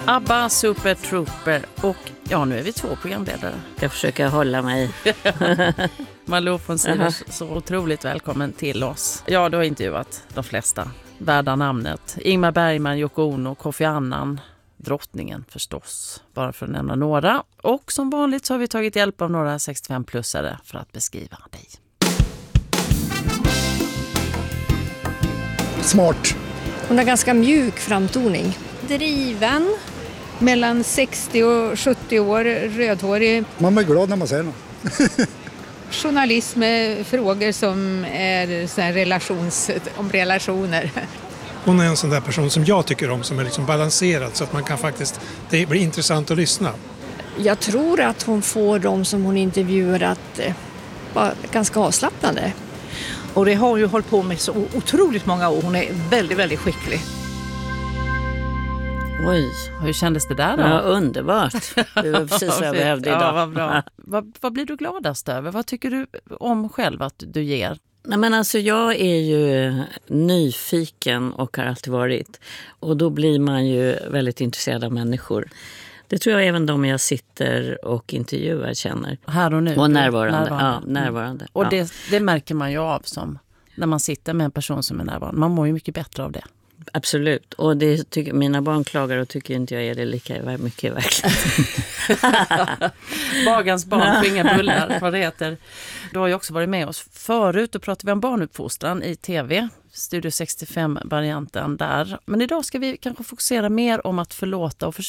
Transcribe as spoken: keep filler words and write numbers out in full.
ABBA, Super Trooper och ja, nu är vi två programledare. Jag försöker hålla mig. Malou von Sivers, så otroligt välkommen till oss. Ja, du har intervjuat de flesta värda namnet. Ingmar Bergman, Yoko Ono, Kofi Annan, drottningen förstås, bara för att nämna några. Och som vanligt så har vi tagit hjälp av några sextiofem-plussare för att beskriva dig. Smart. Hon har ganska mjuk framtoning. Driven, mellan sextio och sjuttio år, rödhårig. Man blir glad när man ser något. Journalist med frågor som är så här relations, om relationer. Hon är en sån där person som jag tycker om, som är liksom balanserad så att man kan faktiskt, det blir intressant att lyssna. Jag tror att hon får dem som hon intervjuar att eh, vara ganska avslappnade. Och det har hon ju hållit på med så otroligt många år. Hon är väldigt, väldigt skicklig. Oj, hur kändes det där då? Ja, underbart. Det var precis vad jag behövde idag. Ja, vad bra. vad, vad blir du gladast över? Vad tycker du om själv att du ger? Nej, men alltså, jag är ju nyfiken och har alltid varit. Och då blir man ju väldigt intresserad av människor. Det tror jag även de jag sitter och intervjuar känner. Här och nu? Och närvarande. närvarande. Ja, närvarande. Och ja. det, det märker man ju av som när man sitter med en person som är närvarande. Man mår ju mycket bättre av det. Absolut. Och det tycker, mina barn klagar och tycker inte jag är det lika mycket i verkligheten. Bagans barn får inga bullar, vad det heter. Du har ju också varit med oss förut och pratade vi om barnuppfostran i tv. Studio sextiofem-varianten där. Men idag ska vi kanske fokusera mer om att förlåta och